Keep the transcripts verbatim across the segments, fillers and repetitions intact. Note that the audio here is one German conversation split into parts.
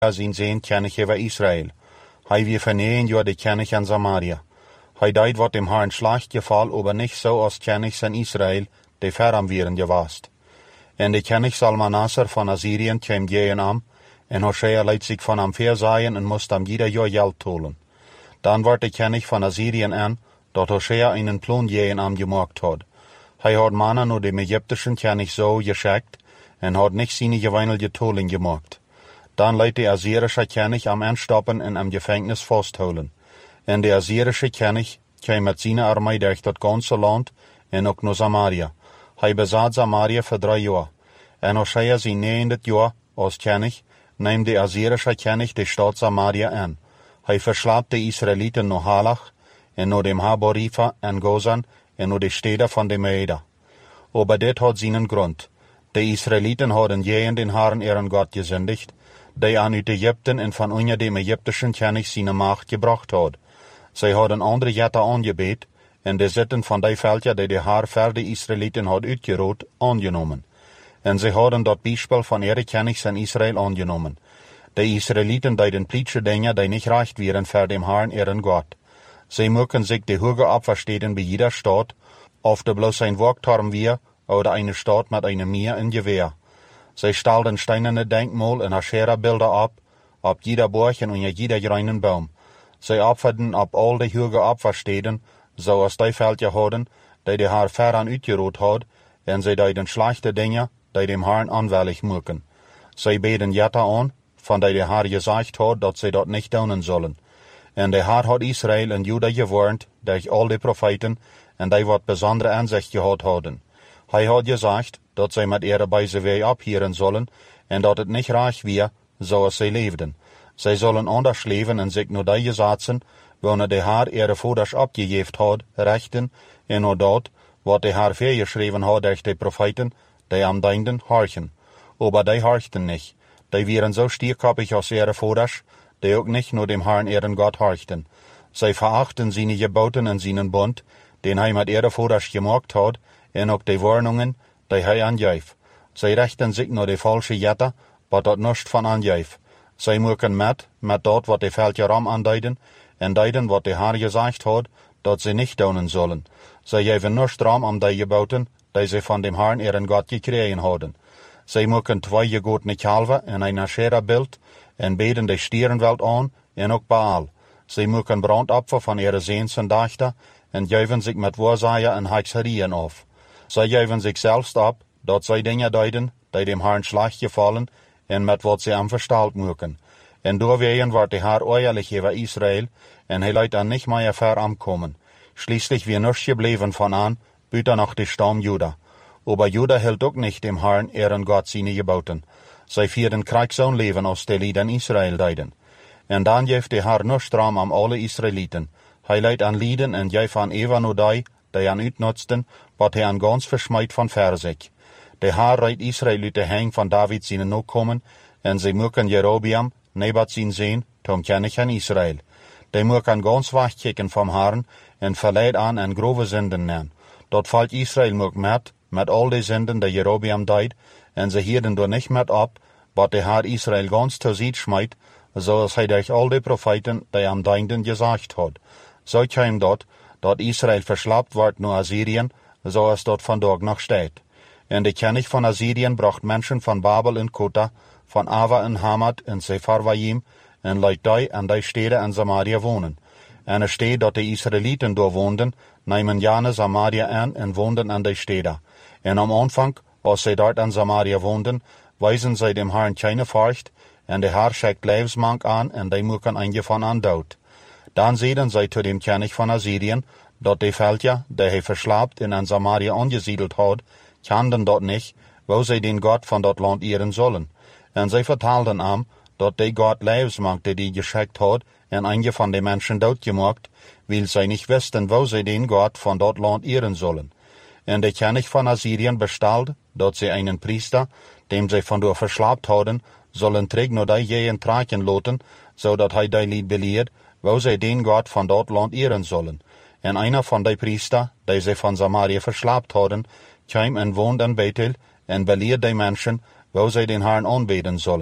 zijn zijn kennig over Israël. Hij wie vernehen jo de kennig aan Samaria. Hij deed wat dem Herrn schlecht geval, aber nicht so als kennig in Israël, de verram wieren gewast. En de kennig Salmanasser van Assyrien kwam gehen am, en Hosea leidt zich van am verzaaien en moest am jeder jo geld tolen. Dan wordt de kennig van Assyrien an, dat Hosea einen Plan gehen am gemaakt had. Hij had mannen nur dem ägyptischen kennig so geschickt, en had nicht seine geweinige tolen gemaakt. Dan leidt de Assyrische kennig am Anstoppen en am Gefängnis vasthouden. En de Assyrische kennig kwam met zijn armee durch dat ganze land en ook naar Samaria. Hij bezat Samaria voor drie jaar. En Hosea zijn negendet jaar als kennig, neemt de Assyrische kennig de stad Samaria aan. Hij verslaapt de Israëlieten naar Halach, en naar dem Haborifa en Gozan, en naar de steden van de Meida. Aber dit had zijn grond. De Israëlieten hadden jeen den Herrn ihren Gott gesündigt, die aan uit Egypten en van onder dem Ägyptischen kennig zijn macht gebracht had. Zij hadden andere jetten aangebeet, en de zitten van die veldje die de Herr voor de Israëlieten had uitgerood, aangenomen. En zij hadden dat bijspel van ihre kennigs in Israël aangenomen. De Israëlieten deden plietje dingen die niet recht waren voor dem Herrn ihren Gott. Zij mochten zich de hoge opversteden bij jeder stad, of de bloß ein Wachtturm weer, oder eine Stadt mit einem Meer in Gewehr. Zij stelden steinerne Denkmal en Aschera-Bilder ab, op jeder Burg en onder jeder grünen Baum. Zij opferden op al de hoge opversteden, zoals die veldje hadden, die de Herr veran uitgerood had, en zij deden slechte dingen, die dem Herrn aanwillig moeken. Zij beden jetta aan, van die de Herr gezegd had, dat zij dat niet doen zullen. En de Herr had Israël en Juda gewarnt, durch al de profeten, en die wat bijzondere aanzicht gehad hadden. Hij had gezegd, dat zij met ihre bijze wee abhieren zullen, en dat het niet reich weer, zoals zij leefden. Zij zullen anders leven en zich naar die gesetzen, wanneer de Herr ihre voeders abgegeven had, rechten, en naar dat, wat de Herr vergeschreven had durch de profeten, die am dienden horchen. Aber die horchten nicht. Die waren so stierkoppig als ihre voeders, die ook nicht nur dem Herrn ihren Gott horchten. Zij verachten seine Geboten en seinen Bund, den hij met ihre voeders gemaakt had, en ook de warnungen, die hij aangeeft. Zij richten zich naar de falsche jetten, wat dat niets van aangeeft. Zij moeken met, met dat wat de veldje ram aanduiden, en duiden wat de Herr gezegd had, dat ze niet doen zullen. Zij geven niets ram aan die geboten, die ze van dem Herrn ihren Gott gekregen hadden. Zij moeken twee gegotene kalven en een Aschera-beeld, en beden de stierenwelt aan, en ook Baal. Zij moeken brandopfer van ihre zeens en dachten, en geven zich met waarzaaien en hekserieën af. Zij geven zich zelfs op, dat zij dingen duiden, die dem Herrn slecht gevallen, en met wat zij hem verstaald moeken. En doorwegen wordt de Herr oorlijk over Israël, en hij leidt dan niet meer ver aankomen. Schließlich wir nichts gebleven van aan, buiten noch de Stamm Juda. Aber Juda hield ook nicht dem Herrn ihren Gott seine Geboten. Zij vierden Kriegsohn leven als de Lieden Israël deiden. En dan geeft de Herr nichts ram am alle Israëlieten. Hij leidt aan Lieden en geeft aan Eva nur die, die aan uitnutzten, wat hij aan gans versmijt van verzig. De Herr reidt Israël uit de hang van David zijn nakomen, en zij moeken Jerobeam, Nebat zijn zeen, tom kennig aan Israël. Die moeken gans wegkicken vom Herrn, en verleid aan en grove zinden nemen. Dat valt Israël moek met, met al de zinden die Jerobeam deed, en ze hielden door niet met op, wat de Herr Israël gans te ziet smijt, zoals hij durch al de profeten die am dienden gezegd had. Zo kwam dat, dat Israël verslapt wordt naar Assyrien, zoals dat vandaag nog staat. En de kennig van Assyrien bracht mensen van Babel en Kota, van Ava en Hamat en Sepharvaim, en leidt die aan die steden in Samaria wonen. En er steht dat de Israëlieten door woonden, nemen jane Samaria aan en woonden aan die steden. En am Anfang, als zij dort in Samaria woonden, wijzen zij dem Herrn keine Furcht, en de Herr schickt levensmank aan, en die moeken eingevan aan dood. Dan zeiden zij zu dem kennig van Assyrien, dat de veldje, die hij verslaapt en aan Samaria angesiedelt had, kenden dat niet, wo zij den Gott van dat land ehren zullen. En zij vertelden hem, dat de God levensmank die die geschickt had, en einige van de mensen doodgemaakt, wil zij niet wisten, wo zij den Gott van dat land ehren zullen. En de kennig van Assyrien bestelde, dat zij einen priester, dem zij vandoor verslaapt hadden, zullen terug naar die jeen traken laten, zodat hij die lied beleerd, wo zij den Gott van dat land ehren zullen. En einer van die priester, die zij van Samaria verslaapt hadden, kwam en woonde in Bethel, en beleerd die mensen, wo zij den Herrn aanbeden zullen.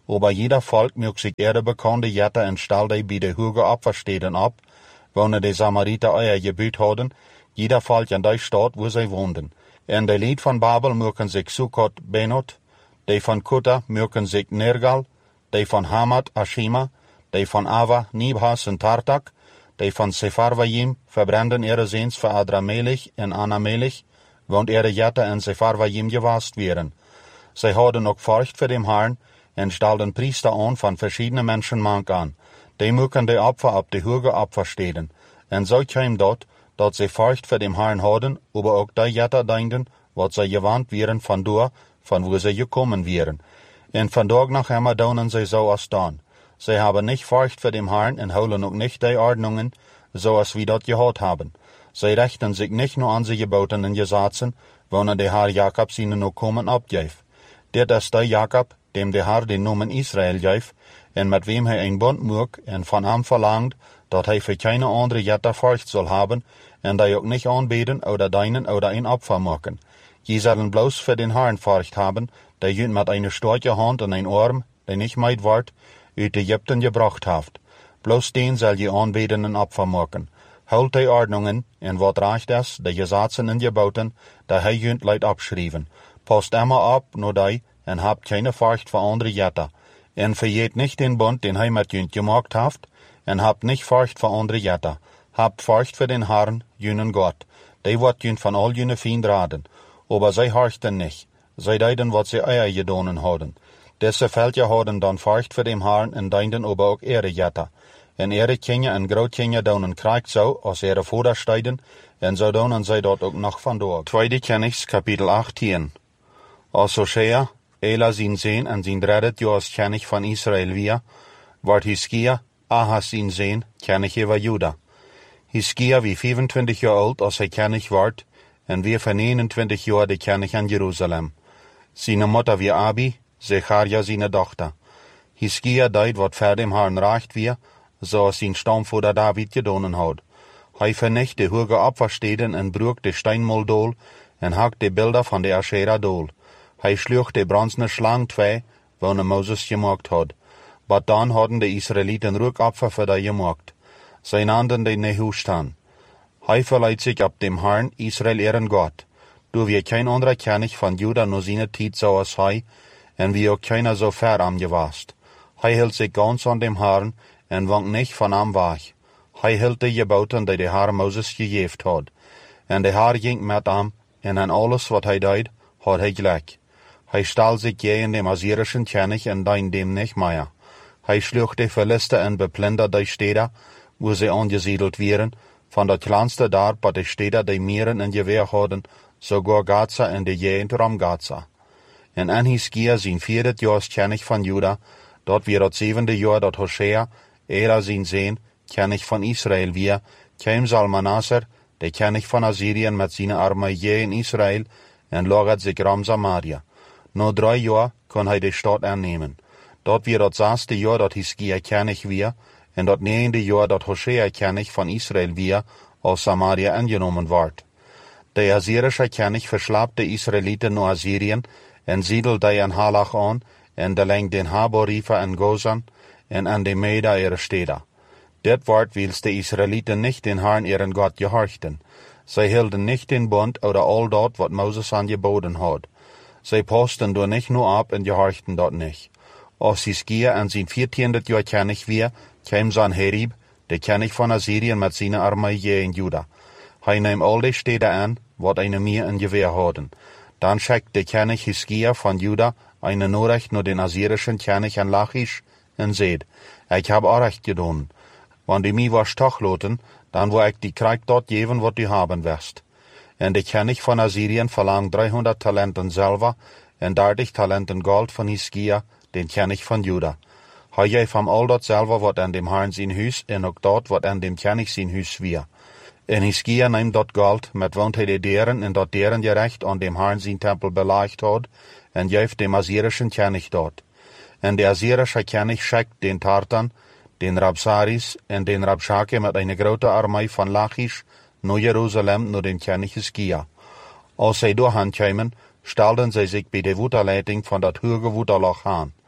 Aber jeder Volk mögt sich ihre bekannte Jette en stel die bij de hoge Opfersteden ab, wonen de Samariter euer Gebiet hadden, jeder Volk in die Stadt, wo sie woonden. En de Lied van Babel mögen sich Sukkot Benot, die van Kutta mögen sich Nergal, die van Hamat Ashima, die van Ava Nibhas en Tartak, die van Sepharvaim verbranden ihre Seens für Adramelech en Anamelech, woont ihre Jette en Sepharvaim gewast wären. Sie hadden ook Furcht für dem Herrn en stelden Priester an van verschiedene Menschenmank an. Die mögen die Opfer ab die hoge Opfersteden. En so käm dort, dat sie Furcht für dem Herrn hadden, aber auch die Jette dienden, wat sie gewandt wären van door, van wo sie gekommen wären. En vandaag noch immer donen sie so als dan. Sie haben nicht Furcht für dem Herrn en holen auch nicht die Ordnungen, so als wir dort gehört haben. Sie richten sich nicht nur an sie Geboten und Gesetzen, wonen der Herr Jakob ihnen noch kommen abgeif. Dit ist der Jakob, dem der Herr den Namen Israel geif, en mit wem er ein Bund mög, en von ihm verlangt, dat hij für keine andere Jette Furcht soll haben, en die auch nicht anbeten oder deinen oder ein Opfer machen. Je sollen bloß für den Herrn Furcht haben, der jünt mit einer starken Hand und ein Arm, der nicht meid ward, uit Ägypten gebracht haft. Bloß den soll je anbeten und Opfer machen. Holt die Ordnungen, en wat reicht es, die Gesetzen und Geboten, der hij jünt leid abschrieben. Passt immer ab, nur die, en habt keine Furcht für andere Jette. En verjeet nicht den Bund, den hij mit jünt gemacht haft, en habt nicht Furcht für andere Jette. Habt Furcht für den Herrn, jünen Gott. Die wird jünt von all jüne Fiend raden. Aber sie horchten nicht. Sie deiden, wat sie euer gedonen hadden. Desse Völker hadden dann Furcht für den Herrn en deinden aber auch ihre Jette. En ihre Kinder en Grootkinder donen Krieg so, als ihre Vordersteiden, en so donen sie dort auch noch van door. Tweede Kenigs, Kapitel achttien. Als Hosea, Ela zijn Seen en zijn dreddet Jaas König van Israel weer, ward Hiskia, Ahas zijn Seen, König over Juda. Hiskia wie vierundzwanzig jaar oud als hij König ward, en weer van eenentwintig jaar de König aan Jeruzalem. Zijn Mutter wie Abi, Zecharia zijn dochter. Hiskia deed wat ver dem Herrn recht weer, zoals zijn stamvader David gedonen had. Hij vernicht de hoge Opfersteden en broek de Steinmoldol en hakt de Bilder van de Asherah dool. Hij sloeg de bronzene Schlang twee, wone Moses gemaakt had. Maar dan hadden de Israëlieten Rückopfer für die gemaakt. Zij nannten de Nehustan. Hij verleiht sich ab dem Herrn, Israel ihren Gott. Du wie kein anderer König von Juda nur seine Tijd so als hij, en wie auch keiner so fair am gewast. Hij hielt sich ganz an dem Herrn, en wankt nicht von am weg. Hij hielt de Geboten, die de Herr Moses gegeven had. En de Herr ging met am, en aan alles wat hij deed, had hij gelijk. Hij stal sich gegen dem assyrischen König en dein dem nicht mehr. Hij sloeg de Philister en beplünderte die Städte, wo sie angesiedelt wären, von der kleinste daar bei de Städte, die Meeren en Gewehr hadden, sogar Gaza en de Gegend rum Gaza. En an Hiskia zijn vierde Jahr König von Juda, dort wir dat zevende Jahr dat Hosea, Ela zijn Seen, König von Israel wir, käm Salmanasser, der König von Assyrien mit seiner Armee in Israel, en lagert sich rum Samaria. Nur drei Jahr kon hij de Stadt annehmen. Dort wir dat zesde Jahr dat Hiskia König wir, en dat negende Jahr dat Hosea König von Israel wir, aus Samaria angenommen ward. Der assyrische König verschlappte Israeliten nur Assyrien, en siedelte in Halach an, en de lengt den Haborifer en Gozan, en an de Meda ihre Städte. Dit ward, wils de Israeliten nicht den Herrn ihren Gott gehorchten. Sie hielten nicht den Bund oder all dort, wat Moses angeboten hat. Sie passten nur nicht nur ab und gehorchten dort nicht. Als Hiskia an sein vierzehnten Jahr König wir, käm Sanherib, der König von Assyrien mit seiner Armee in Juda. Hij nahm all die Städte an, wat eine Meer in Gewehr hadden. Dann schickte der König Hiskia von Juda eine Nachricht nur den assyrischen König an Lachish und seht, ich hab auch recht getan. Wenn die mich was stochloten, dann wo ich die Krieg dort geben, wat du haben wirst. Und der König von Assyrien verlangt dreihundert Talenten Silber und dreißig Talenten Gold von Hiskia, den König von Juda. Hij gaf ham all dat Silber, wat an dem Herrn sein Hus, en ook dat, wat an dem König sein Hus wir. En Hiskia nahm dat Gold, met wont hij de deren, en dat deren gerecht an dem Herrn sein Tempel beleicht had, en gaf dem assyrischen König dort. En der assyrische König schickt den Tartan, den Rabsaris en den Rabshake mit einer großen Armee von Lachish nach Jerusalem nur den König Hiskia. Als sie durchkämen, stellten sie sich bei der Wutterleitung von dat hoge Wutterloch an.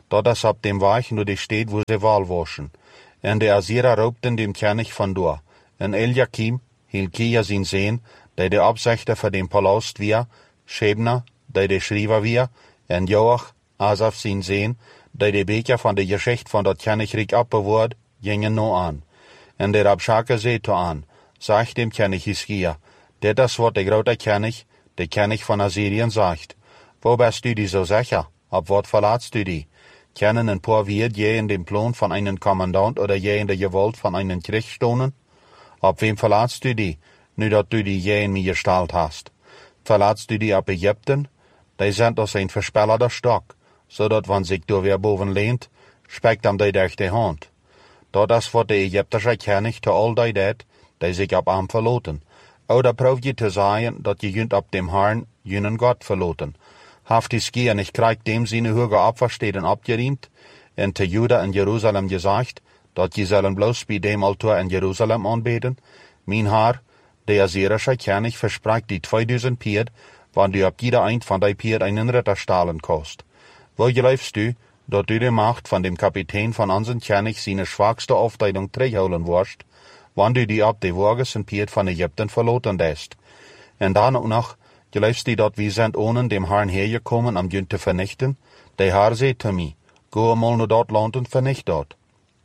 dort das ab dem Weich nur die steht, wo sie Wahl waschen. En de Asierer raubten dem König von door. En Eliakim, Hilkia sin Sehn, der de Absechter für den Palast wir, Schebna, der de Schreiber wir, en Joach, Asaf sin Sehn, der de Beker von der Geschichte von dat Königreich abbewaard, gingen no an. En der Rabschake seht an, sagt dem König Hiskia, der das Wort der grote König, der König von Assyrien sagt, wo bist du die so sicher, ab wat verlatst du die? Kennen ein paar wird je in dem Plan von einem Kommandant oder je in der Gewalt von einem Krieg stonen? Ab wem verlatst du die, nu dat du die je in mir gestalt hast? Verlatst du die ab Ägypten? Die sind aus ein verspellerder Stock, so dat wann sich du wer boven lehnt, speckt am die durch die Hand. Dat das wat der ägyptische König to all die dat, die sich ab am verloten. Oder proef je te sagen, dat je junt ab dem Herrn jenen Gott verloten. Haft die Skier nicht krieg dem seine höhere Opferstätten abgeriemt, en te Juda in Jerusalem gesagt, dat je sollen bloß bei dem Altar in Jerusalem anbeten. Mein Herr, der assyrische König verspricht die zweitausend Pied, wann du ab jeder ein von die Pied einen Ritter stahlen kost. Wo glaubst du, dat du die Macht von dem Kapitän von unseren König seine schwachste Aufteilung holen wirst, wann du die ab die Wagens Pied von Ägypten verloten lässt? En dann auch noch, glaubst du, dat wir sind ohne dem Herrn hergekommen, um ihn zu vernichten? Der Herr sagt zu mir, go mal nur dort Land und vernicht dort.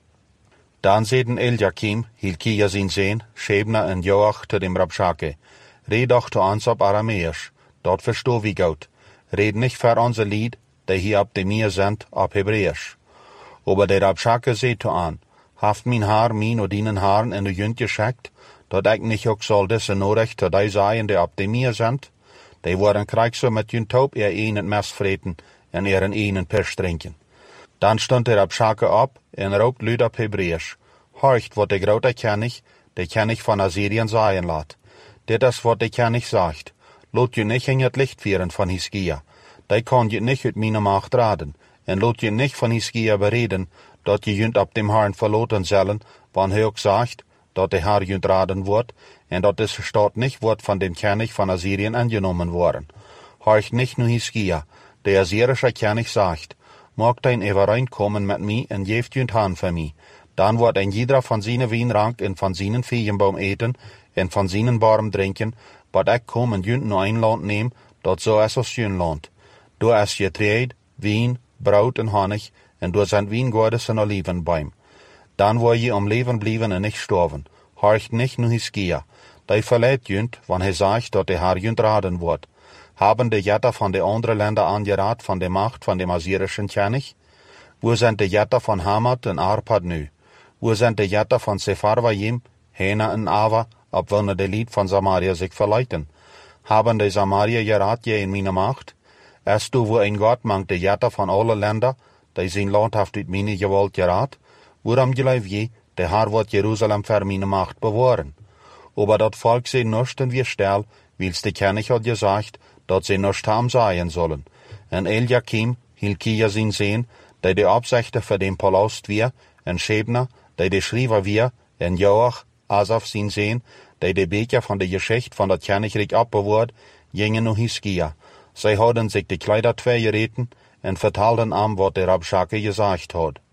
Dann sehten Eliakim, Hilkia sin Sehn, Schebna und Joach zu dem Rabschake, red doch zu uns ab Aramäisch, dort versteh wie gut, red nicht für unser Lied, die hier ab dem mir sind, ab Hebräisch. Aber der Rabschake seht an, haft mein Haar, mein und deinen Haaren in de Jünd geschickt, dat ich nicht auch soll desse Norrecht zu die sein, die ab dem mir sind? Die worden krieg so mit jünd taub ihr einen Mess freten en ihren einen Pisch trinken. Dann stond der Rabschake ab en raubt lüd ab Hebräisch. Horcht, wat der grote König, der König von Assyrien sagen lat. Dit is wat der König sagt. Lot je nicht in het Licht vieren von Hiskia. Die kann je nicht uit meine Macht raden. En lot je nicht von Hiskia bereden, dat je jünd ab dem Herrn verloten sollen, wann er auch sagt, dat der Herr jünd raden wird, en dat es Stadt nicht wird von dem König von Assyrien angenommen worden. Horcht nicht nur Hiskia, der assyrische König sagt, mag dein Everein kommen mit mi en jeft jünd han für mi. Dann wird ein jeder von seinen Wienrank en von seinen Feigenbaum eten, en von seinen Baum trinken, wat ich komm en jünd nur ein Land nehm, dat so es aus jün Land. Du es Getreid, Wien, Braut en Honig, en du sind Wiengordes en Olivenbaum. Dann wo je am Leben blieben en nicht sterben. Horcht nicht nur Hiskia. Die verleiht jünd, wann er sagt, dat der Herr jünd raden wird. Haben die Jätter von den anderen Ländern angerat von der Macht von dem assyrischen König? Wo sind die Jätter von Hamat en Arpad nu? Wo sind die Jätter von Sepharvaim, Hena en Ava, ab wann der Lied von Samaria sich verleiten? Haben die Samaria gerat je in meine Macht? Erst du, wo ein Gott mangt die Jätter von allen Ländern, die sein Land haft mit meine Gewalt gerat? Worum glaub je, der Herr wird Jerusalem für meine Macht bewahren? Aber dat Volk sie nuschten wir stell, wils der König hat gesagt, dat sie nuscht haben sein sollen. En Eliakim, Hilkia sin Sehn, der die Absichter für den Palast wir, en Schebna, der die Schreiber wir, en Joach, Asaf sin Sehn, der die Beker von der Geschichte von dat Königreich abbewahrt, gingen nur Hiskia. Sie hadden sich die Kleider zwei gereten, en vertalten am, wat der Rabschake gesagt hat.